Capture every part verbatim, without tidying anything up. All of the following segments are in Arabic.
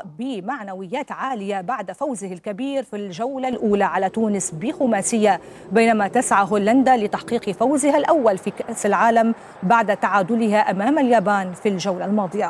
اللقاء بمعنويات عالية بعد فوزه الكبير في الجولة الأولى على تونس بخماسية، بينما تسعى هولندا لتحقيق فوزها الأول في كأس العالم بعد تعادلها أمام اليابان في الجولة الماضية.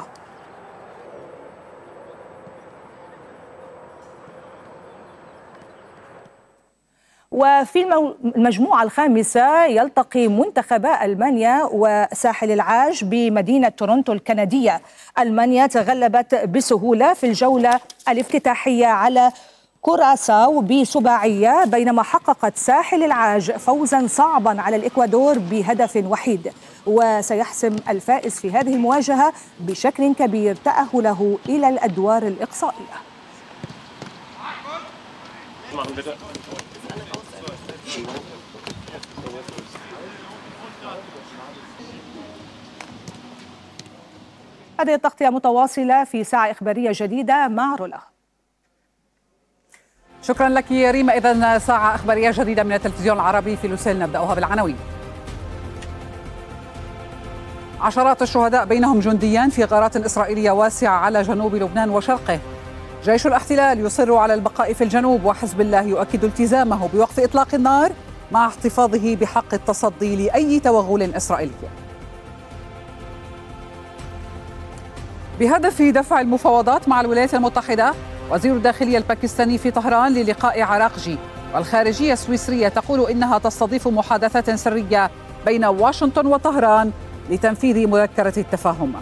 وفي المجموعة الخامسة يلتقي منتخبا ألمانيا وساحل العاج بمدينة تورونتو الكندية. ألمانيا تغلبت بسهولة في الجولة الافتتاحية على كوراساو بسباعية، بينما حققت ساحل العاج فوزا صعبا على الإكوادور بهدف وحيد، وسيحسم الفائز في هذه المواجهة بشكل كبير تأهله إلى الأدوار الإقصائية. هذه التغطية متواصلة في ساعة إخبارية جديدة مع رولا. شكرا لك يا ريما. إذن ساعة إخبارية جديدة من التلفزيون العربي في لوسيل، نبدأها بالعناوين. عشرات الشهداء بينهم جنديان في غارات إسرائيلية واسعة على جنوب لبنان وشرقه. جيش الاحتلال يصر على البقاء في الجنوب، وحزب الله يؤكد التزامه بوقف إطلاق النار مع احتفاظه بحق التصدي لأي توغل إسرائيلي. بهدف دفع المفاوضات مع الولايات المتحدة، وزير الداخلية الباكستاني في طهران للقاء عراقجي، والخارجية السويسرية تقول إنها تستضيف محادثات سرية بين واشنطن وطهران لتنفيذ مذكرة التفاهم.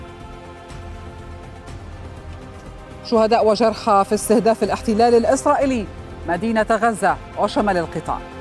شهداء وجرحى في استهداف الاحتلال الإسرائيلي مدينة غزة وشمال القطاع.